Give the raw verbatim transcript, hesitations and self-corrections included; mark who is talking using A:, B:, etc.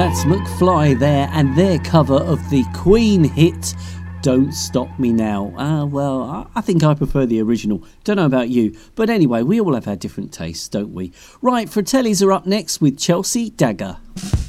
A: That's McFly there and their cover of the Queen hit Don't Stop Me Now. Ah, uh, well, I think I prefer the original. Don't know about you. But anyway, we all have our different tastes, don't we? Right, Fratellis are up next with Chelsea Dagger.